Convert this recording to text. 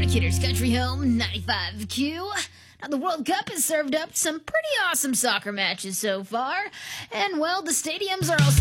Kidder's Country Home 95Q. Now, the World Cup has served up some pretty awesome soccer matches so far. And, well, the stadiums are also